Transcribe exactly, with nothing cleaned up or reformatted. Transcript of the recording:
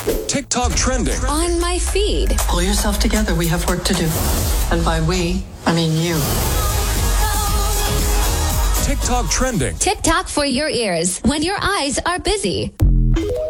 TikTok trending. On my feed. Pull yourself together. We have work to do. And by we, I mean you. TikTok trending. TikTok for your ears when your eyes are busy.